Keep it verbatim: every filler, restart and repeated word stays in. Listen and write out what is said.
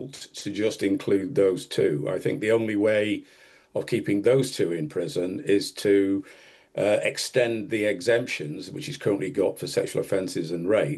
difficult to just include those two. I think the only way of keeping those two in prison is to uh, extend the exemptions, which he's currently got for sexual offences and rape,